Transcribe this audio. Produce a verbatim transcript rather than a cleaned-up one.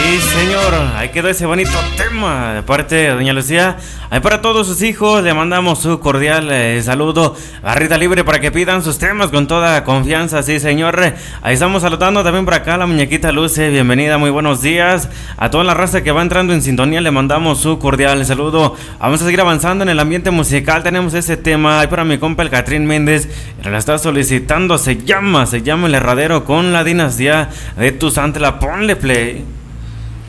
Sí, señor, ahí quedó ese bonito tema de parte de doña Lucía. Ahí para todos sus hijos le mandamos su cordial eh, saludo. Barrita libre para que pidan sus temas con toda confianza, sí, señor. Ahí estamos saludando también por acá a la muñequita Luce. Bienvenida, muy buenos días. A toda la raza que va entrando en sintonía le mandamos su cordial saludo. Vamos a seguir avanzando en el ambiente musical. Tenemos ese tema ahí para mi compa el Catrín Méndez. La está solicitando, se llama, se llama El Herradero con la dinastía de Tu Santla. Ponle play.